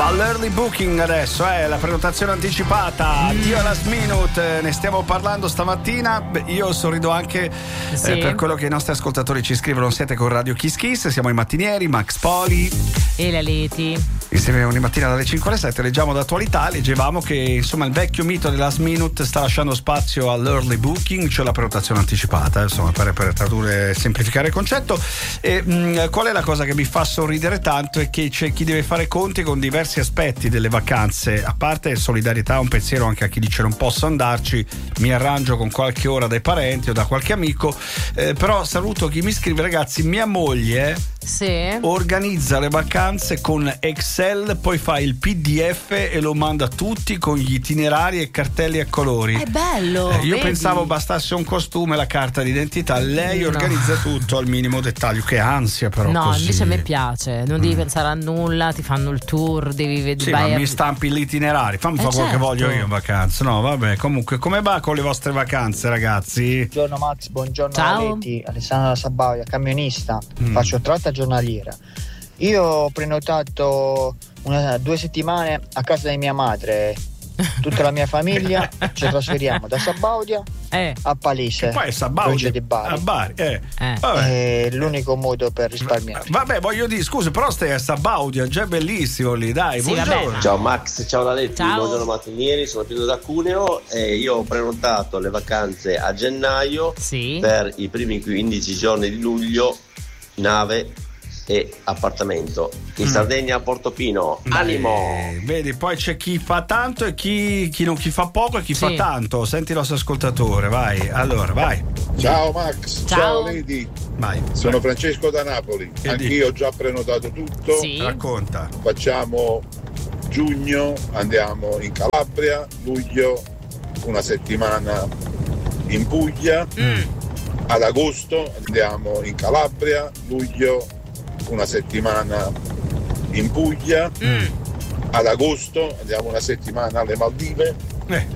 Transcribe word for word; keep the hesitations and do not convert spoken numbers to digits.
All'early booking adesso, eh, la prenotazione anticipata, mm. Dio last minute, ne stiamo parlando stamattina. Beh, io sorrido anche sì. eh, per quello che i nostri ascoltatori ci scrivono. Siete con Radio Kiss Kiss, siamo i mattinieri, Max Poli e la Leti. Insieme ogni mattina dalle cinque alle sette leggiamo d'attualità, leggevamo che insomma il vecchio mito del last minute sta lasciando spazio all'early booking, cioè la prenotazione anticipata, insomma per, per tradurre e semplificare il concetto. E mh, qual è la cosa che mi fa sorridere tanto è che c'è chi deve fare conti con diversi aspetti delle vacanze, a parte solidarietà, un pensiero anche a chi dice non posso andarci, mi arrangio con qualche ora dai parenti o da qualche amico, eh, però saluto chi mi scrive, ragazzi, mia moglie sì. organizza le vacanze con Excel, poi fa il P D F e lo manda a tutti con gli itinerari e cartelli a colori. È bello. Eh, io vedi? pensavo bastasse un costume, la carta d'identità, lei no. organizza tutto al minimo dettaglio. Che ansia, però. No, così. Invece a me piace, non devi mm. pensare a nulla, ti fanno il tour, devi vedere. Sì, ma a... mi stampi l'itinerari, fammi eh fare certo. quello che voglio io in vacanza. No, vabbè, comunque, come va con le vostre vacanze, ragazzi? Buongiorno Max, buongiorno Ciao. Leti, Alessandro Sabauia, camionista, mm. faccio tratta giornaliera. Io ho prenotato una, due settimane a casa di mia madre, tutta la mia famiglia, ci trasferiamo da Sabaudia eh. a Palise, che poi è Sabaudia di Bari. a Bari, eh. Eh. È l'unico modo per risparmiare. Vabbè, voglio dire, scusa, però stai a Sabaudia, già è bellissimo lì, dai, sì, buongiorno. vabbè. Ciao Max, ciao Laletti, ciao. buongiorno mattinieri, sono Pietro da Cuneo e io ho prenotato le vacanze a gennaio sì. per i primi quindici giorni di luglio, nave e appartamento in mm. Sardegna a Portofino. Animo! Eh, vedi, poi c'è chi fa tanto e chi, chi non chi fa poco e chi sì. fa tanto. Senti il nostro ascoltatore, vai. Allora, vai. Ciao Max, ciao, ciao Lady. Vai. Sono vai. Francesco da Napoli. Che Anch'io dici? ho già prenotato tutto. Sì. Racconta. Facciamo giugno, andiamo in Calabria, luglio una settimana in Puglia, mm. ad agosto andiamo in Calabria, luglio una settimana in Puglia, mm. ad agosto andiamo una settimana alle Maldive, Eh.